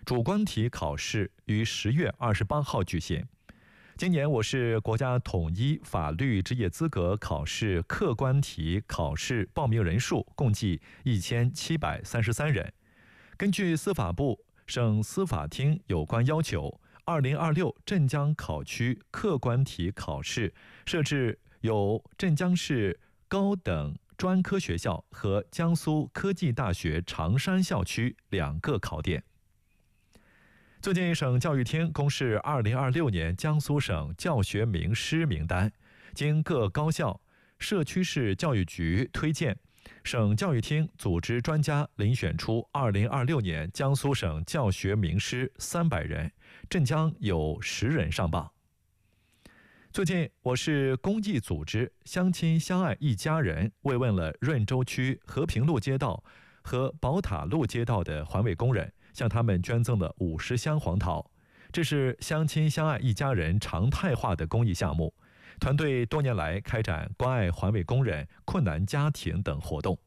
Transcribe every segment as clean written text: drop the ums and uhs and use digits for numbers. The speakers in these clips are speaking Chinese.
主观题考试于10月28号举行。今年我市国家统一法律执业资格考试客观题考试报名人数共计1733人。根据司法部、省司法厅有关要求，2026镇江考区客观题考试设置有镇江市高等专科学校和江苏科技大学常山校区2个考点。最近，省教育厅公示2026年江苏省教学名师名单，经各高校、社区市教育局推荐，省教育厅组织专家遴选出2026年江苏省教学名师300人，镇江有10人上榜。最近，我市公益组织相亲相爱一家人慰问了润州区和平路街道和宝塔路街道的环卫工人，向他们捐赠了50箱黄桃。这是相亲相爱一家人常态化的公益项目，团队多年来开展关爱环卫工人、困难家庭等活动。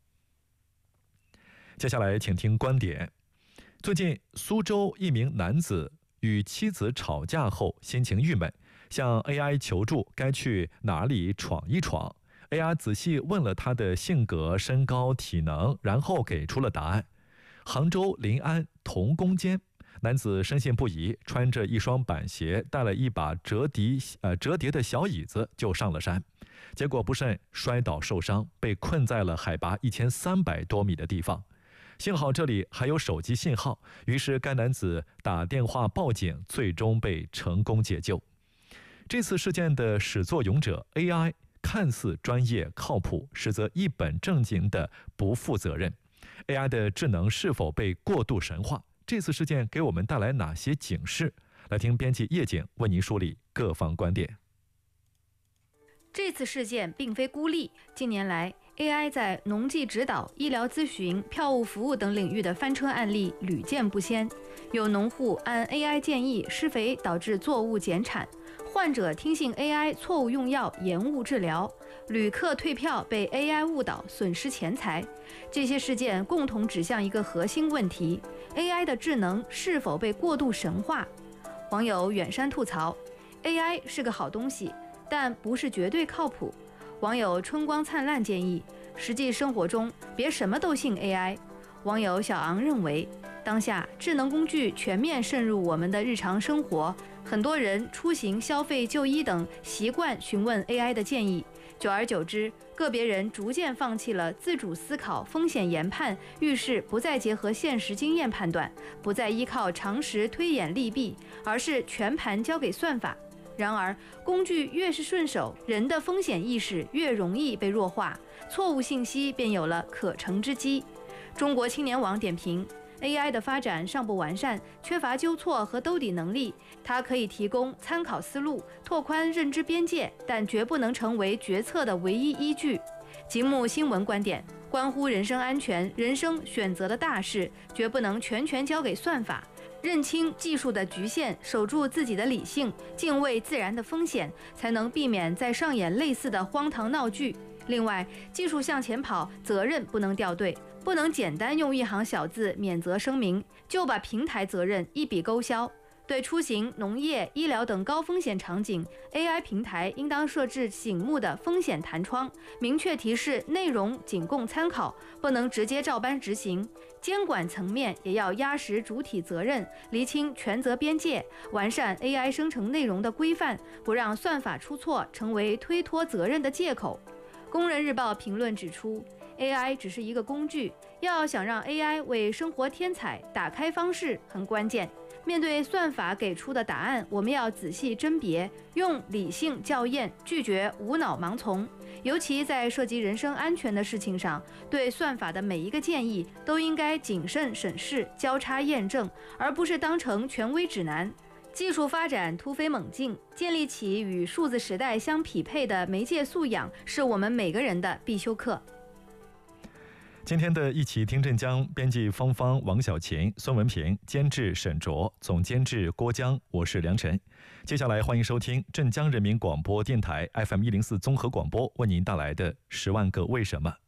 接下来请听观点。最近，苏州一名男子与妻子吵架后心情郁闷，向 AI 求助该去哪里闯一闯。 AI 仔细问了他的性格、身高、体能，然后给出了答案。杭州临安童工间，男子深信不疑，穿着一双板鞋，带了一把折叠的小椅子就上了山，结果不慎摔倒受伤，被困在了海拔1300多米的地方。幸好这里还有手机信号，于是该男子打电话报警，最终被成功解救。这次事件的始作俑者 AI 看似专业靠谱，实则一本正经的不负责任。AI 的智能是否被过度神化？这次事件给我们带来哪些警示？来听编辑叶景为您梳理各方观点。 这次事件并非孤立，近年来 AI 在农技指导、医疗咨询、票务服务等领域的翻车案例屡见不鲜。有农户按 AI 建议施肥导致作物减产，患者听信 AI 错误用药延误治疗，旅客退票被 AI 误导损失钱财。这些事件共同指向一个核心问题： AI 的智能是否被过度神化？网友远山吐槽 AI 是个好东西，但不是绝对靠谱。网友春光灿烂建议，实际生活中别什么都信 AI。网友小昂认为，当下智能工具全面渗入我们的日常生活，很多人出行、消费、就医等习惯询问 AI 的建议，久而久之，个别人逐渐放弃了自主思考、风险研判，遇事不再结合现实经验判断，不再依靠常识推演利弊，而是全盘交给算法。然而，工具越是顺手，人的风险意识越容易被弱化，错误信息便有了可乘之机。中国青年网点评 ：AI 的发展尚不完善，缺乏纠错和兜底能力。它可以提供参考思路，拓宽认知边界，但绝不能成为决策的唯一依据。极目新闻观点：关乎人身安全、人生选择的大事，绝不能全权交给算法。认清技术的局限，守住自己的理性，敬畏自然的风险，才能避免再上演类似的荒唐闹剧。另外，技术向前跑，责任不能掉队，不能简单用一行小字免责声明，就把平台责任一笔勾销。对出行、农业、医疗等高风险场景 ，AI 平台应当设置醒目的风险弹窗，明确提示内容仅供参考，不能直接照搬执行。监管层面也要压实主体责任，厘清权责边界，完善 AI 生成内容的规范，不让算法出错成为推脱责任的借口。工人日报评论指出， AI 只是一个工具，要想让 AI 为生活添彩，打开方式很关键。面对算法给出的答案，我们要仔细甄别，用理性校验，拒绝无脑盲从。尤其在涉及人身安全的事情上，对算法的每一个建议都应该谨慎审视、交叉验证，而不是当成权威指南。技术发展突飞猛进，建立起与数字时代相匹配的媒介素养，是我们每个人的必修课。 今天的一起听镇江，编辑芳芳、王小琴、孙文平，监制沈卓，总监制郭江，我是梁晨。接下来欢迎收听镇江人民广播电台 FM104综合广播为您带来的10万个为什么。